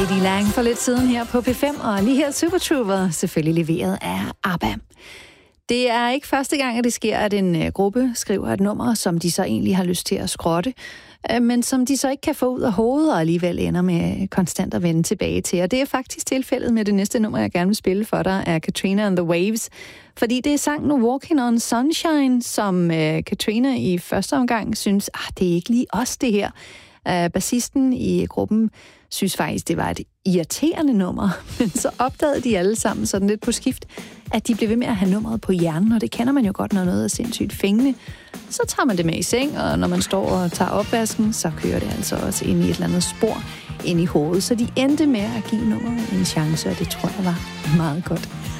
Eddie Lang for lidt siden her på P5, og lige her Super Trooper, selvfølgelig leveret af ABBA. Det er ikke første gang, at det sker, at en gruppe skriver et nummer, som de så egentlig har lyst til at skrotte, men som de så ikke kan få ud af hovedet, og alligevel ender med konstant at vende tilbage til. Og det er faktisk tilfældet med det næste nummer, jeg gerne vil spille for dig, er Katrina and the Waves. Fordi det er sangen Walking on Sunshine, som Katrina i første omgang synes, det er ikke lige os det her. Bassisten i gruppen synes faktisk, det var et irriterende nummer, men så opdagede de alle sammen sådan lidt på skift, at de blev ved med at have nummeret på hjernen, og det kender man jo godt, når noget er sindssygt fængende. Så tager man det med i seng, og når man står og tager opvasken, så kører det altså også ind i et eller andet spor ind i hovedet. Så de endte med at give nummeret en chance, og det tror jeg var meget godt.